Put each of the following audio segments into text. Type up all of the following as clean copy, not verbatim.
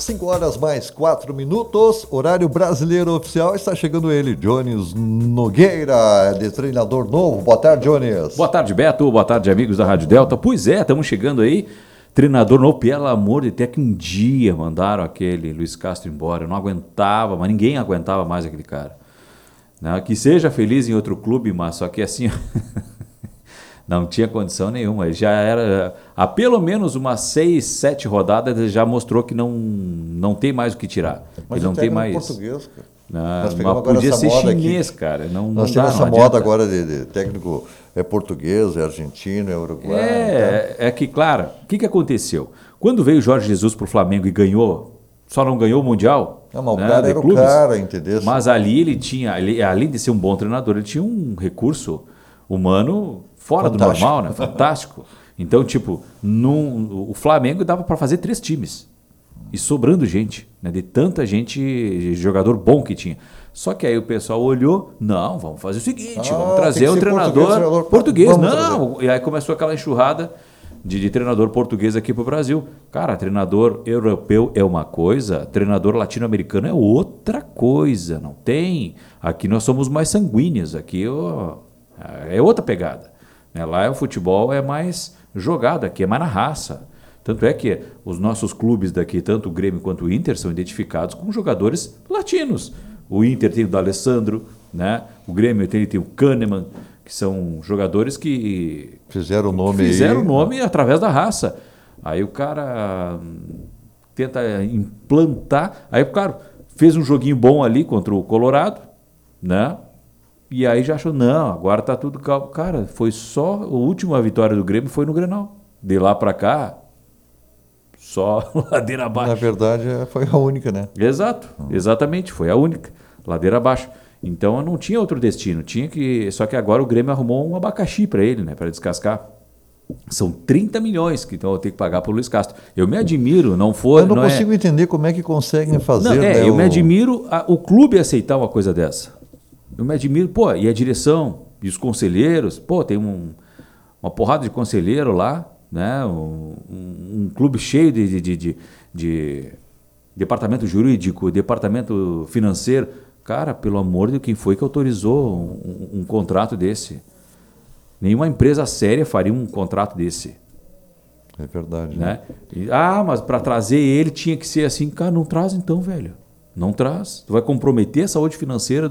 5 horas mais 4 minutos, horário brasileiro oficial, está chegando ele, Jones Nogueira, de treinador novo. Boa tarde, Jones. Boa tarde, Beto. Boa tarde, amigos da Rádio Delta. Pois é, estamos chegando aí. Treinador novo, pelo amor de Deus, até que um dia mandaram aquele Luiz Castro embora. Eu não aguentava, mas ninguém aguentava mais aquele cara. Não, que seja feliz em outro clube, mas só que assim... Não tinha condição nenhuma. Ele já era... Há pelo menos umas 6, 7 rodadas ele já mostrou que não tem mais o que tirar. Mas ele não tem mais... português, cara. Mas podia ser chinês, cara. Nós temos essa moda agora de técnico português, argentino, uruguaio. É que, claro, o que aconteceu? Quando veio o Jorge Jesus para o Flamengo e ganhou, só não ganhou o Mundial. Não, mas o cara era clubes, o cara, entendeu? Mas ali ele tinha, além de ser um bom treinador, ele tinha um recurso humano fora fantástico. Do normal, né? Fantástico. Então, tipo, o Flamengo dava para fazer 3 times. E sobrando gente, né? De tanta gente, jogador bom que tinha. Só que aí o pessoal olhou, não, vamos fazer o seguinte, vamos trazer um treinador português. Não, e aí começou aquela enxurrada de treinador português aqui para o Brasil. Cara, treinador europeu é uma coisa, treinador latino-americano é outra coisa, não tem. Aqui nós somos mais sanguíneos, aqui é outra pegada. Lá o futebol é mais jogado, aqui é mais na raça. Tanto é que os nossos clubes daqui, tanto o Grêmio quanto o Inter, são identificados com jogadores latinos. O Inter tem o D'Alessandro, né? O Grêmio tem o Kahneman, que são jogadores que fizeram o nome através da raça. Aí o cara tenta implantar. Aí, claro, fez um joguinho bom ali contra o Colorado, né? E aí já achou, não, agora tá tudo calmo. Cara, foi só a última vitória do Grêmio foi no Grenal. De lá para cá, só ladeira abaixo. Na verdade, foi a única, né? Exato, exatamente, foi a única. Ladeira abaixo. Então não tinha outro destino. Só que agora o Grêmio arrumou um abacaxi para ele, né? Para descascar. São 30 milhões que então eu tenho que pagar para o Luiz Castro. Eu me admiro, não foi. Eu não consigo entender como é que conseguem fazer. Não, eu me admiro o clube aceitar uma coisa dessa. Eu me admiro, e a direção, e os conselheiros, tem uma porrada de conselheiro lá, né? Um clube cheio de departamento jurídico, departamento financeiro. Cara, pelo amor de Deus, quem foi que autorizou um contrato desse? Nenhuma empresa séria faria um contrato desse. É verdade. Né? Mas para trazer ele tinha que ser assim. Cara, não traz então, velho. Não traz. Tu vai comprometer a saúde financeira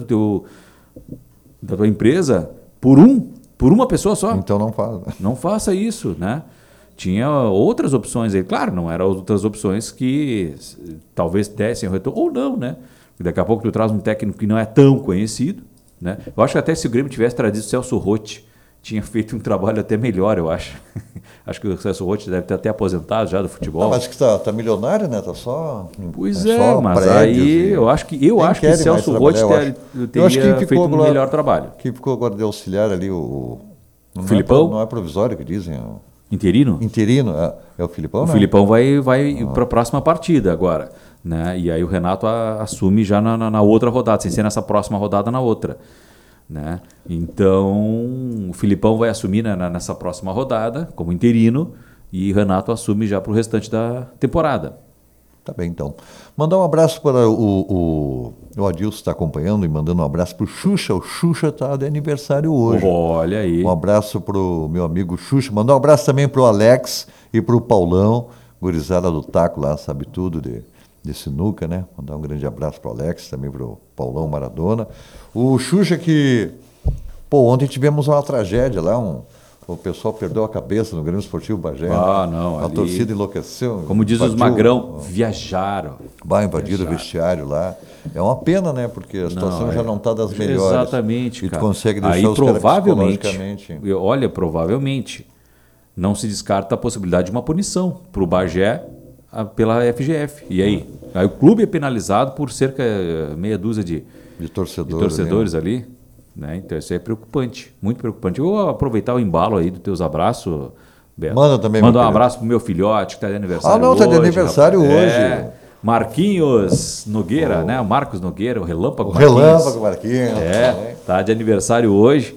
da tua empresa por uma pessoa só. Então não faça. Não faça isso, né? Tinha outras opções aí. Claro, não eram outras opções que talvez dessem o retorno, ou não, né? Daqui a pouco tu traz um técnico que não é tão conhecido, né? Eu acho que até se o Grêmio tivesse trazido o Celso Roth, tinha feito um trabalho até melhor, eu acho. Acho que o Celso Roth deve ter até aposentado já do futebol. Mas que tá milionário, né? Tá só... Pois mas aí eu acho que o Celso Roth teria feito um melhor trabalho. Quem ficou agora de auxiliar ali, o Filipão? Não é provisório que dizem... Interino? Interino, é o Filipão, né? O Filipão vai para a próxima partida agora, né? E aí o Renato assume já na outra rodada, sem ser nessa próxima rodada, na outra, né? Então o Filipão vai assumir nessa próxima rodada como interino e o Renato assume já para o restante da temporada. Tá bem, então. Mandar um abraço para o Adilson está acompanhando e mandando um abraço para o Xuxa. O Xuxa está de aniversário hoje. Olha aí. Um abraço para o meu amigo Xuxa. Mandar um abraço também para o Alex e para o Paulão, gurizada do Taco lá, sabe tudo de sinuca, né? Mandar um grande abraço para o Alex, também para o Paulão Maradona. O Xuxa que... ontem tivemos uma tragédia lá, o pessoal perdeu a cabeça no Grêmio Esportivo Bagé. Não. A torcida enlouqueceu. Como diz os Magrão, viajaram. Invadiram o vestiário lá. É uma pena, né? Porque a situação já não está das melhores. Exatamente, e cara. tu consegue deixar aí, os provavelmente, caras psicologicamente... provavelmente, não se descarta a possibilidade de uma punição para o Bagé pela FGF. E aí? Aí o clube é penalizado por cerca de meia dúzia de torcedores ali. Né? Então isso é preocupante, muito preocupante. Eu vou aproveitar o embalo aí dos teus abraços, Beto. Manda um abraço pro meu filhote que está de aniversário hoje. Está de aniversário hoje. Marquinhos Nogueira, né? Marcos Nogueira, o Relâmpago Marquinhos. Relâmpago Marquinhos. Está de aniversário hoje.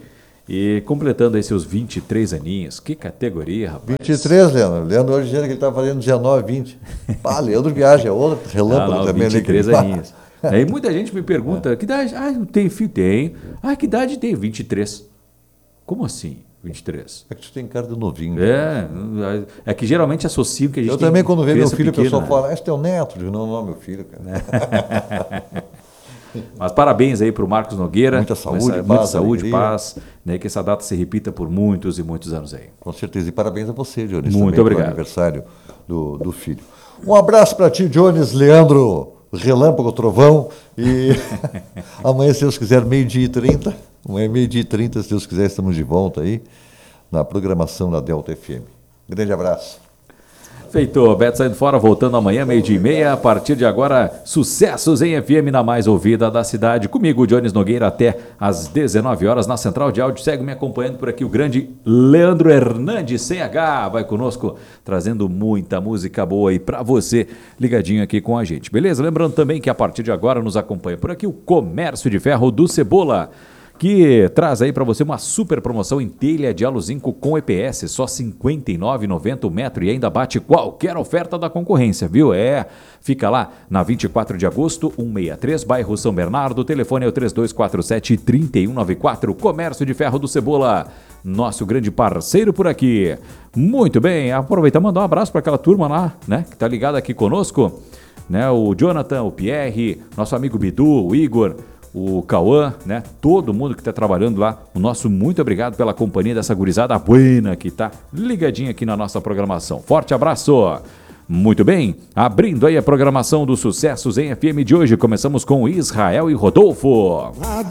E completando aí seus 23 aninhos. Que categoria, rapaz. 23, Leandro. Leandro hoje dizendo que ele está fazendo 19, 20. Pá, Leandro viaja, é outro relâmpago também. 23 aninhos. Aí muita gente me pergunta, que idade? Ah, eu tenho filho? Tenho. Ah, que idade tem? 23. Como assim, 23? É que tu tem cara de novinho. É que geralmente associo que a gente Eu também, quando vejo meu filho, pequena, o pessoal fala, esse é teu neto. Eu digo, não, é meu filho, cara. Mas parabéns aí para o Marcos Nogueira. Muita saúde, paz, né, que essa data se repita por muitos e muitos anos aí. Com certeza. E parabéns a você, Jones. Muito obrigado. Pelo aniversário do filho. Um abraço para ti, Jones, Leandro, Relâmpago, Trovão. E amanhã, se Deus quiser, 12h30. Amanhã, 12h30, se Deus quiser, estamos de volta aí na programação da Delta FM. Grande abraço. Feito, Beto saindo fora, voltando amanhã, 12h30. A partir de agora, sucessos em FM na mais ouvida da cidade. Comigo, Jones Nogueira, até às 19 horas na Central de Áudio. Segue me acompanhando por aqui o grande Leandro Hernandes, sem H. Vai conosco, trazendo muita música boa aí pra você, ligadinho aqui com a gente. Beleza? Lembrando também que a partir de agora nos acompanha por aqui o Comércio de Ferro do Cebola, que traz aí para você uma super promoção em telha de aluzinco com EPS, só R$ 59,90 o metro e ainda bate qualquer oferta da concorrência, viu? Fica lá na 24 de agosto, 163, bairro São Bernardo, o telefone é o 3247-3194, Comércio de Ferro do Cebola, nosso grande parceiro por aqui. Muito bem, aproveitar e mandar um abraço para aquela turma lá, né, que tá ligada aqui conosco, né, o Jonathan, o Pierre, nosso amigo Bidu, o Igor, o Cauã, né? Todo mundo que está trabalhando lá, o nosso muito obrigado pela companhia dessa gurizada buena que está ligadinha aqui na nossa programação. Forte abraço! Muito bem, abrindo aí a programação dos sucessos em FM de hoje, começamos com Israel e Rodolfo.